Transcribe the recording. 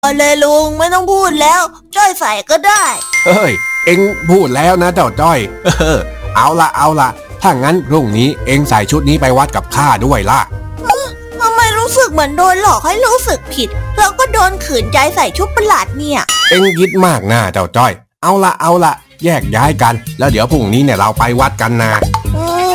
เลยลุงไม่ต้องพูดแล้วจ้อยใส่ก็ได้เฮ้ยเอ็งพูดแล้วนะเจ้าจ้อยเอาละถ้างั้นพรุ่งนี้เอ็งใส่ชุดนี้ไปวัดกับข้าด้วยล่ะทำไมรู้สึกเหมือนโดนหลอกให้รู้สึกผิดแล้วก็โดนขืนใจใส่ชุดประหลาดเนี่ยเอ็งคิดมากนะเจ้าจ้อยเอาละแยกย้ายกันแล้วเดี๋ยวพรุ่งนี้เนี่ยเราไปวัดกันนะ